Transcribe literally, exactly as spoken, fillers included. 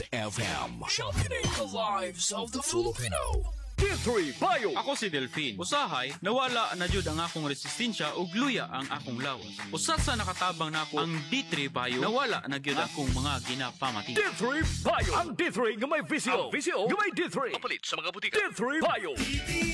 F M. Sharpening the lives of the Filipino. D three Bio. Ako si Delphine. Usahay, nawala na jud ang akong resistensya ug luya ang akong lawas. Usa sa nakatabang nako ang D three Bio, nawala na gyud akong mga ginapamati. D three Bio. Ang D three nga may visio. Ang visio nga may D three. Kapalit sa mga butika. D three Bio.